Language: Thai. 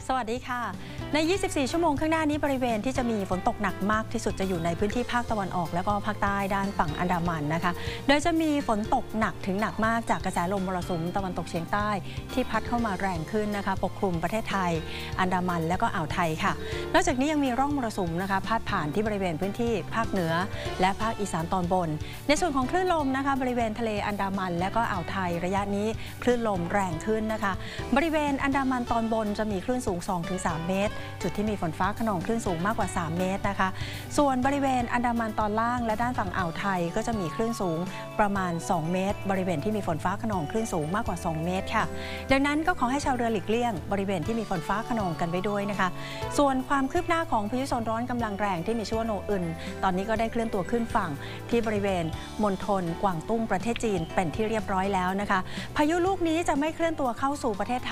สวัสดีค่ะใน 24 ชั่วโมงข้างหน้านี้บริเวณที่จะมีฝนตกหนักมากที่สุดจะอยู่ในพื้นที่ภาคตะวันออกและก็ภาคใต้ด้านฝั่งอันดามันนะคะโดยจะมีฝนตกหนักถึงหนักมากจากกระแสลมมรสุมตะวันตกเฉียงใต้ที่พัดเข้ามาแรงขึ้นนะคะปกคลุมประเทศไทยอันดามันและก็อ่าวไทยค่ะนอกจากนี้ยังมีร่องมรสุมนะคะพาดผ่านที่บริเวณพื้นที่ภาคเหนือและภาคอีสานตอนบนในส่วนของคลื่นลมนะคะบริเวณทะเลอันดามันและก็อ่าวไทยระยะนี้คลื่นลมแรงขึ้นนะคะบริเวณอันดามันตอนบนจะมีคลื่นสูง 2-3 เมตรจุดที่มีฝนฟ้าคะนองคลื่นสูงมากกว่า3 เมตรนะคะส่วนบริเวณอันดามันตอนล่างและด้านฝั่งอ่าวไทยก็จะมีคลื่นสูงประมาณ2 เมตรบริเวณที่มีฝนฟ้าคะนองคลื่นสูงมากกว่า2 เมตรค่ะดังนั้นก็ขอให้ชาวเรือหลีกเลี่ยงบริเวณที่มีฝนฟ้าคะนองกันไว้ด้วยนะคะส่วนความคืบหน้าของพายุโซนร้อนกำลังแรงที่มีชื่อว่าโนอึนตอนนี้ก็ได้เคลื่อนตัวขึ้นฝั่งที่บริเวณมณฑลกวางตุ้งประเทศจีนเป็นที่เรียบร้อยแล้วนะคะพายุลูกนี้จะไม่เคลื่อนตัวเข้าสู่ประเทศ